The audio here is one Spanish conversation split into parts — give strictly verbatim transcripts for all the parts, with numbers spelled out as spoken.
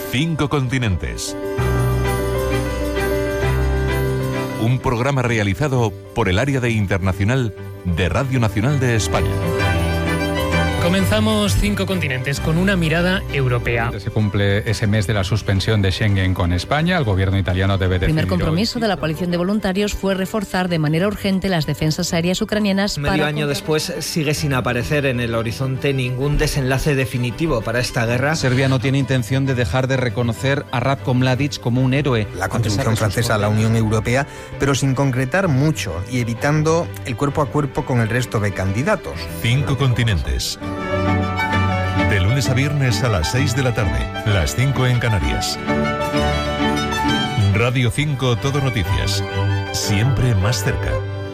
Cinco continentes. Un programa realizado por el área de internacional de Radio Nacional de España. Comenzamos Cinco Continentes con una mirada europea. Se cumple ese mes de la suspensión de Schengen con España. El gobierno italiano debe decidir. El primer compromiso hoy de la coalición de voluntarios fue reforzar de manera urgente las defensas aéreas ucranianas. Medio para año contra... después sigue sin aparecer en el horizonte ningún desenlace definitivo para esta guerra. Serbia no tiene intención de dejar de reconocer a Ratko Mladic como un héroe. La contribución francesa a la Unión Europea, pero sin concretar mucho y evitando el cuerpo a cuerpo con el resto de candidatos. Cinco continentes. De lunes a viernes a las seis de la tarde, las cinco en Canarias. Radio cinco Todo Noticias. Siempre más cerca.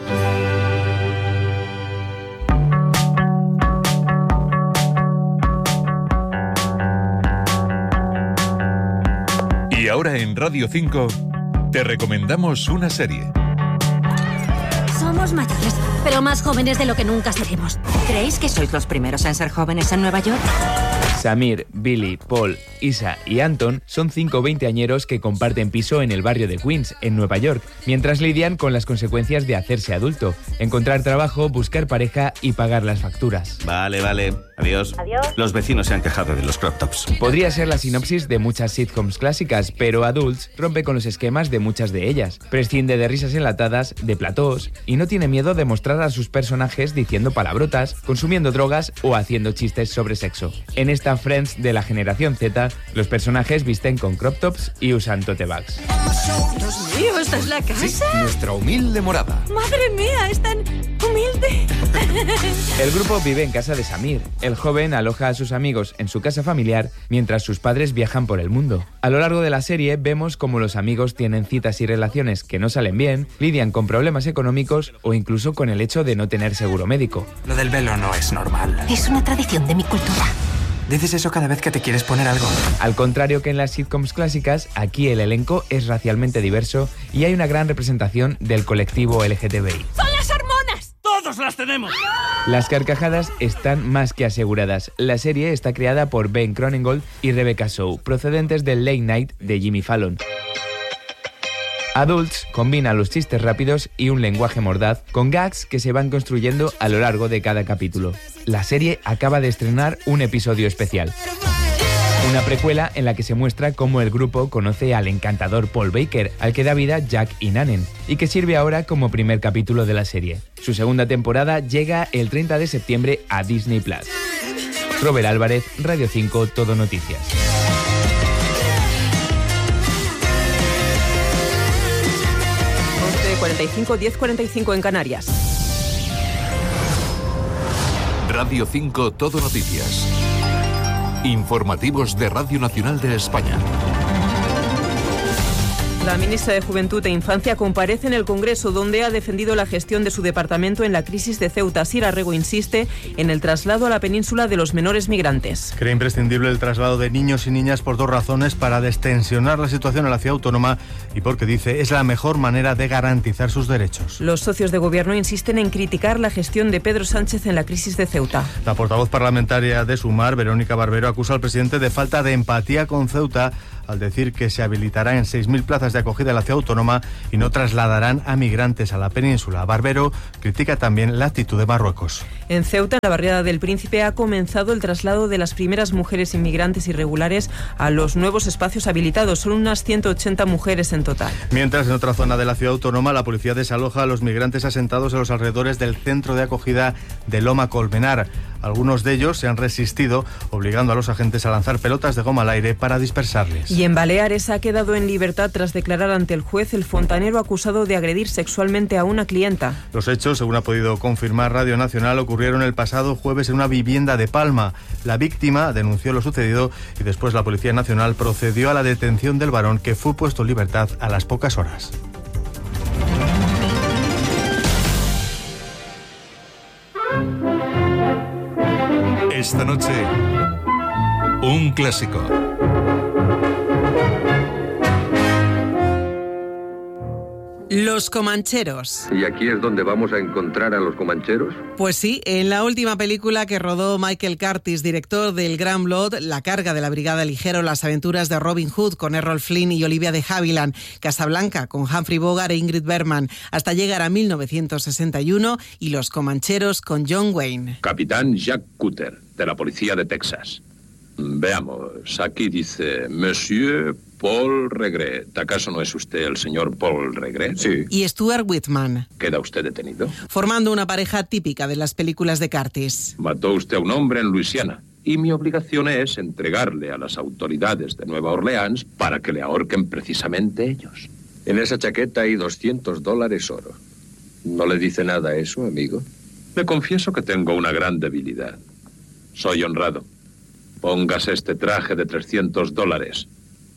Y ahora en Radio cinco te recomendamos una serie. Somos mayores, pero más jóvenes de lo que nunca seremos. ¿Creéis que sois los primeros en ser jóvenes en Nueva York? Samir, Billy, Paul, Isa y Anton son cinco veinteañeros que comparten piso en el barrio de Queens, en Nueva York, mientras lidian con las consecuencias de hacerse adulto, encontrar trabajo, buscar pareja y pagar las facturas. Vale, vale. Adiós. Adiós. Los vecinos se han quejado de los crop tops. Podría ser la sinopsis de muchas sitcoms clásicas, pero Adults rompe con los esquemas de muchas de ellas. Prescinde de risas enlatadas, de platós, y no tiene miedo de mostrar a sus personajes diciendo palabrotas, consumiendo drogas o haciendo chistes sobre sexo. En esta Friends de la generación Z, los personajes visten con crop tops y usan tote bags. Dios mío, ¿esta es la casa? Sí, nuestra humilde morada. Madre mía, es tan humilde. El grupo vive en casa de Samir. El joven aloja a sus amigos en su casa familiar mientras sus padres viajan por el mundo. A lo largo de la serie vemos cómo los amigos tienen citas y relaciones que no salen bien, lidian con problemas económicos o incluso con el hecho de no tener seguro médico. Lo del velo no es normal. Es una tradición de mi cultura. Dices eso cada vez que te quieres poner algo. Al contrario que en las sitcoms clásicas, aquí el elenco es racialmente diverso y hay una gran representación del colectivo L G T B I. ¡Son las hormonas! ¡Todos las tenemos! Las carcajadas están más que aseguradas. La serie está creada por Ben Cronengold y Rebecca Shaw, procedentes del Late Night de Jimmy Fallon. Adults combina los chistes rápidos y un lenguaje mordaz con gags que se van construyendo a lo largo de cada capítulo. La serie acaba de estrenar un episodio especial. Una precuela en la que se muestra cómo el grupo conoce al encantador Paul Baker, al que da vida Jack Inanen, y que sirve ahora como primer capítulo de la serie. Su segunda temporada llega el treinta de septiembre a Disney plus. Robert Álvarez, Radio cinco Todo Noticias. cuarenta y cinco, diez cuarenta y cinco en Canarias. Radio cinco Todo Noticias. Informativos de Radio Nacional de España. La ministra de Juventud e Infancia comparece en el Congreso, donde ha defendido la gestión de su departamento en la crisis de Ceuta. Sira Rego insiste en el traslado a la península de los menores migrantes. Cree imprescindible el traslado de niños y niñas por dos razones: para destensionar la situación en la ciudad autónoma y porque, dice, es la mejor manera de garantizar sus derechos. Los socios de gobierno insisten en criticar la gestión de Pedro Sánchez en la crisis de Ceuta. La portavoz parlamentaria de Sumar, Verónica Barbero, acusa al presidente de falta de empatía con Ceuta al decir que se habilitarán seis mil plazas de acogida en la ciudad autónoma y no trasladarán a migrantes a la península. Barbero critica también la actitud de Marruecos. En Ceuta, en la barriada del Príncipe, ha comenzado el traslado de las primeras mujeres inmigrantes irregulares a los nuevos espacios habilitados. Son unas ciento ochenta mujeres en total. Mientras, en otra zona de la ciudad autónoma, la policía desaloja a los migrantes asentados en los alrededores del centro de acogida de Loma Colmenar. Algunos de ellos se han resistido, obligando a los agentes a lanzar pelotas de goma al aire para dispersarles. Y en Baleares ha quedado en libertad tras declarar ante el juez el fontanero acusado de agredir sexualmente a una clienta. Los hechos, según ha podido confirmar Radio Nacional, ocurrieron el pasado jueves en una vivienda de Palma. La víctima denunció lo sucedido y después la Policía Nacional procedió a la detención del varón, que fue puesto en libertad a las pocas horas. Esta noche, un clásico. Los Comancheros. ¿Y aquí es donde vamos a encontrar a los Comancheros? Pues sí, en la última película que rodó Michael Curtis, director del Gran Blood, La carga de la Brigada Ligero, Las aventuras de Robin Hood con Errol Flynn y Olivia de Havilland, Casablanca con Humphrey Bogart e Ingrid Bergman, hasta llegar a mil novecientos sesenta y uno y Los Comancheros con John Wayne. Capitán Jack Cutter, de la Policía de Texas. Veamos, aquí dice Monsieur Paul Regret. ¿Acaso no es usted el señor Paul Regret? Sí. Y Stuart Whitman. ¿Queda usted detenido? Formando una pareja típica de las películas de Curtis. Mató usted a un hombre en Luisiana. Y mi obligación es entregarle a las autoridades de Nueva Orleans para que le ahorquen precisamente ellos. En esa chaqueta hay doscientos dólares oro. ¿No le dice nada eso, amigo? Le confieso que tengo una gran debilidad. Soy honrado. Póngase este traje de trescientos dólares.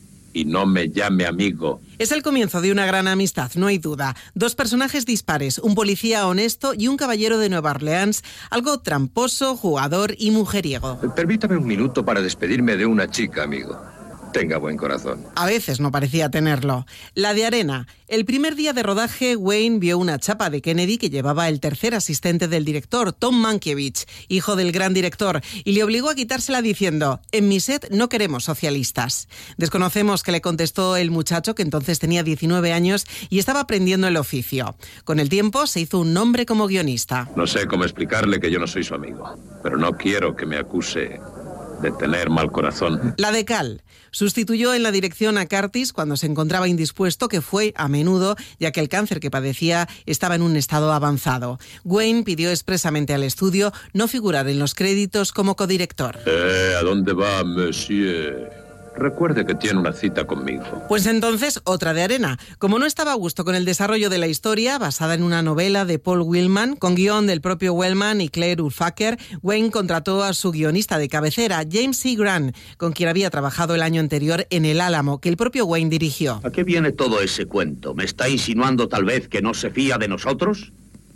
Y no me llame amigo. Es el comienzo de una gran amistad, no hay duda. Dos personajes dispares, un policía honesto y un caballero de Nueva Orleans, algo tramposo, jugador y mujeriego. Permítame un minuto para despedirme de una chica, amigo. Tenga buen corazón. A veces no parecía tenerlo. La de arena. El primer día de rodaje, Wayne vio una chapa de Kennedy que llevaba el tercer asistente del director, Tom Mankiewicz, hijo del gran director, y le obligó a quitársela diciendo: en mi set no queremos socialistas. Desconocemos qué le contestó el muchacho, que entonces tenía diecinueve años y estaba aprendiendo el oficio. Con el tiempo se hizo un nombre como guionista. No sé cómo explicarle que yo no soy su amigo, pero no quiero que me acuse de tener mal corazón. La de Cal. Sustituyó en la dirección a Curtis cuando se encontraba indispuesto, que fue a menudo, ya que el cáncer que padecía estaba en un estado avanzado. Wayne pidió expresamente al estudio no figurar en los créditos como codirector. Eh, ¿a dónde va, monsieur? Recuerde que tiene una cita conmigo. Pues entonces, otra de arena. Como no estaba a gusto con el desarrollo de la historia, basada en una novela de Paul Wellman, con guión del propio Wellman y Claire Ulfaker, Wayne contrató a su guionista de cabecera, James C. Grant, con quien había trabajado el año anterior en El Álamo, que el propio Wayne dirigió. ¿A qué viene todo ese cuento? ¿Me está insinuando tal vez que no se fía de nosotros?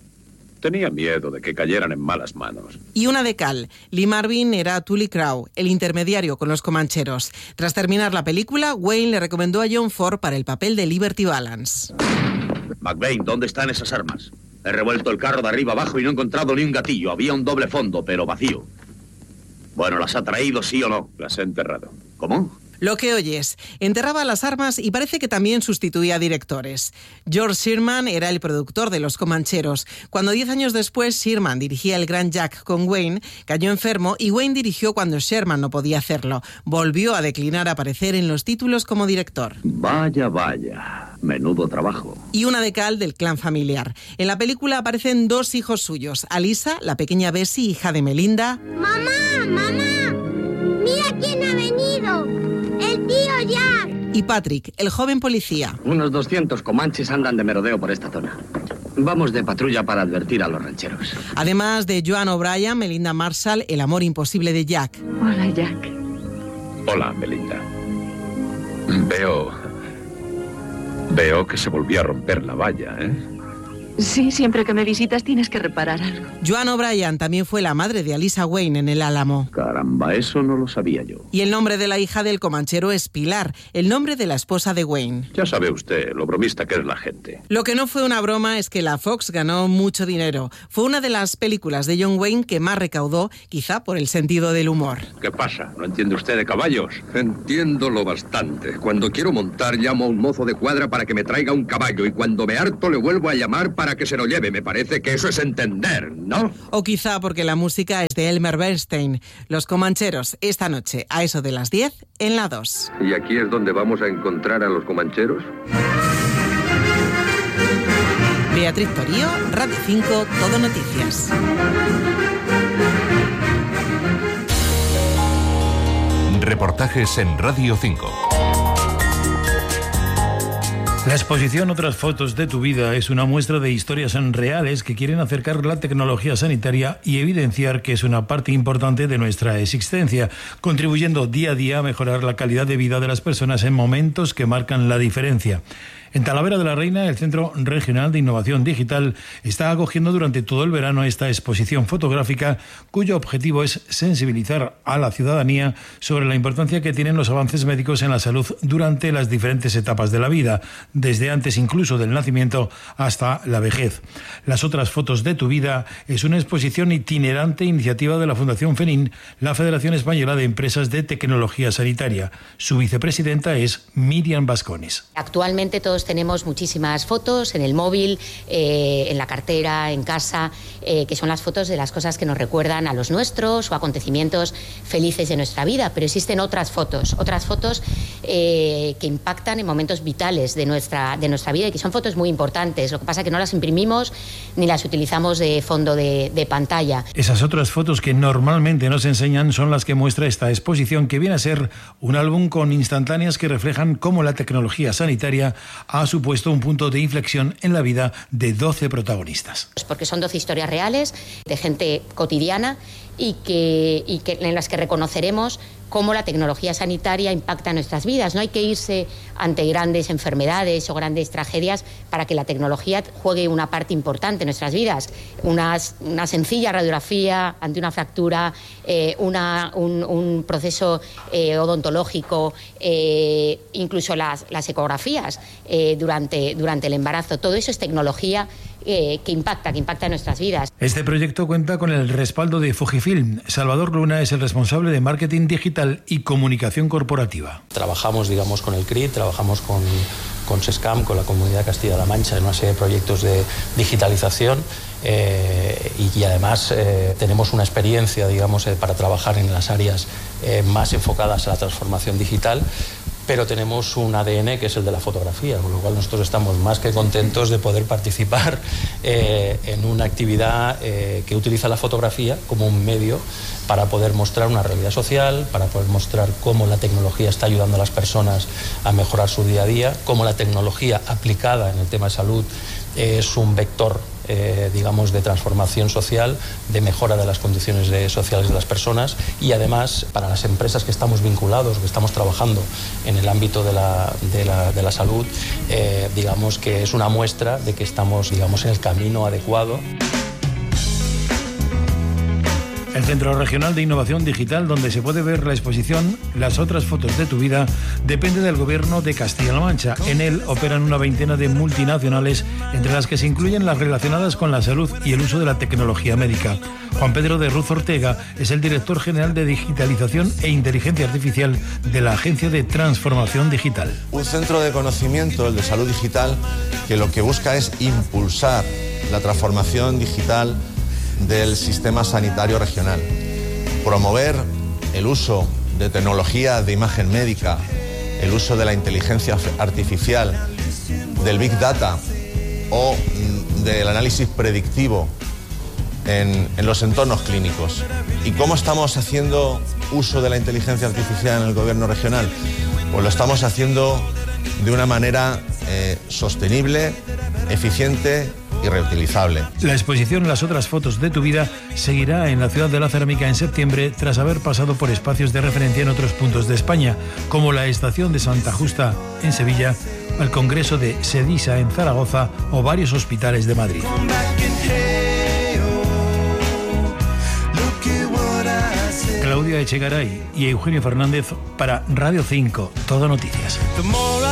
Tenía miedo de que cayeran en malas manos. Y una de Cal. Lee Marvin era Tully Crow, el intermediario con los Comancheros. Tras terminar la película, Wayne le recomendó a John Ford para el papel de Liberty Balance. McBain, ¿dónde están esas armas? He revuelto el carro de arriba abajo y no he encontrado ni un gatillo. Había un doble fondo, pero vacío. Bueno, ¿las ha traído, sí o no? Las he enterrado. ¿Cómo? Lo que oyes, enterraba las armas y parece que también sustituía directores. George Sherman era el productor de Los Comancheros. Cuando diez años después Sherman dirigía El Gran Jack con Wayne, cayó enfermo y Wayne dirigió cuando Sherman no podía hacerlo. Volvió a declinar a aparecer en los títulos como director. Vaya, vaya. Menudo trabajo. Y una de Cal del clan familiar. En la película aparecen dos hijos suyos. Alisa, la pequeña Bessie, hija de Melinda. ¡Mamá! ¡Mamá! ¡Mira quién ha venido! ¡El tío Jack! Y Patrick, el joven policía. Unos doscientos comanches andan de merodeo por esta zona. Vamos de patrulla para advertir a los rancheros. Además de Joan O'Brien, Melinda Marshall, el amor imposible de Jack. Hola, Jack. Hola, Melinda. Veo... Veo que se volvió a romper la valla, ¿eh? Sí, siempre que me visitas tienes que reparar algo. Joan O'Brien también fue la madre de Alisa Wayne en El Álamo. Caramba, eso no lo sabía yo. Y el nombre de la hija del comanchero es Pilar, el nombre de la esposa de Wayne. Ya sabe usted lo bromista que es la gente. Lo que no fue una broma es que la Fox ganó mucho dinero. Fue una de las películas de John Wayne que más recaudó, quizá por el sentido del humor. ¿Qué pasa? ¿No entiende usted de caballos? Entiendo lo bastante. Cuando quiero montar llamo a un mozo de cuadra para que me traiga un caballo y cuando me harto le vuelvo a llamar para que se lo lleve. Me parece que eso es entender, ¿no? O quizá porque la música es de Elmer Bernstein. Los Comancheros, esta noche, a eso de las diez, en la dos. ¿Y aquí es donde vamos a encontrar a los Comancheros? Beatriz Torío, Radio cinco, Todo Noticias. Reportajes en Radio cinco. La exposición Otras fotos de tu vida es una muestra de historias reales que quieren acercar la tecnología sanitaria y evidenciar que es una parte importante de nuestra existencia, contribuyendo día a día a mejorar la calidad de vida de las personas en momentos que marcan la diferencia. En Talavera de la Reina, el Centro Regional de Innovación Digital está acogiendo durante todo el verano esta exposición fotográfica cuyo objetivo es sensibilizar a la ciudadanía sobre la importancia que tienen los avances médicos en la salud durante las diferentes etapas de la vida, desde antes incluso del nacimiento hasta la vejez. Las otras fotos de tu vida es una exposición itinerante iniciativa de la Fundación FENIN, la Federación Española de Empresas de Tecnología Sanitaria. Su vicepresidenta es Miriam Bascones. Actualmente todos tenemos muchísimas fotos en el móvil, eh, en la cartera, en casa, eh, que son las fotos de las cosas que nos recuerdan a los nuestros o acontecimientos felices de nuestra vida, pero existen otras fotos, otras fotos eh, que impactan en momentos vitales de nuestra, de nuestra vida y que son fotos muy importantes. Lo que pasa es que no las imprimimos ni las utilizamos de fondo de, de pantalla. Esas otras fotos que normalmente nos enseñan son las que muestra esta exposición, que viene a ser un álbum con instantáneas que reflejan cómo la tecnología sanitaria ha supuesto un punto de inflexión en la vida de doce protagonistas. Porque son doce historias reales de gente cotidiana y que, y que en las que reconoceremos cómo la tecnología sanitaria impacta en nuestras vidas. No hay que irse ante grandes enfermedades o grandes tragedias para que la tecnología juegue una parte importante en nuestras vidas. Una, una sencilla radiografía ante una fractura, eh, una, un, un proceso eh, odontológico, eh, incluso las, las ecografías eh, durante, durante el embarazo. Todo eso es tecnología Eh, que impacta, que impacta en nuestras vidas. Este proyecto cuenta con el respaldo de Fujifilm. Salvador Luna es el responsable de marketing digital y comunicación corporativa. Trabajamos, digamos, con el C R I, trabajamos con, con SESCAM, con la Comunidad de Castilla-La Mancha, en una serie de proyectos de digitalización eh, y, y además eh, tenemos una experiencia, digamos, eh, para trabajar en las áreas eh, más enfocadas a la transformación digital. Pero tenemos un A D N que es el de la fotografía, con lo cual nosotros estamos más que contentos de poder participar eh, en una actividad eh, que utiliza la fotografía como un medio para poder mostrar una realidad social, para poder mostrar cómo la tecnología está ayudando a las personas a mejorar su día a día, cómo la tecnología aplicada en el tema de salud es un vector, eh, digamos, de transformación social, de mejora de las condiciones de, sociales de las personas y además para las empresas que estamos vinculados, que estamos trabajando en el ámbito de la, de la, de la salud, eh, digamos que es una muestra de que estamos, digamos, en el camino adecuado. El Centro Regional de Innovación Digital, donde se puede ver la exposición Las otras fotos de tu vida, depende del Gobierno de Castilla-La Mancha. En él operan una veintena de multinacionales, entre las que se incluyen las relacionadas con la salud y el uso de la tecnología médica. Juan Pedro de Ruz Ortega es el director general de Digitalización e Inteligencia Artificial de la Agencia de Transformación Digital. Un centro de conocimiento, el de salud digital, que lo que busca es impulsar la transformación digital del sistema sanitario regional, promover el uso de tecnología de imagen médica, el uso de la inteligencia artificial, del Big Data o del análisis predictivo en, en los entornos clínicos. ¿Y cómo estamos haciendo uso de la inteligencia artificial en el gobierno regional? Pues lo estamos haciendo de una manera eh, sostenible, eficiente y reutilizable. La exposición Las otras fotos de tu vida seguirá en la ciudad de la Cerámica en septiembre, tras haber pasado por espacios de referencia en otros puntos de España, como la Estación de Santa Justa en Sevilla, el Congreso de SEDISA en Zaragoza o varios hospitales de Madrid. Claudia Echegaray y Eugenio Fernández para Radio cinco, Todo Noticias.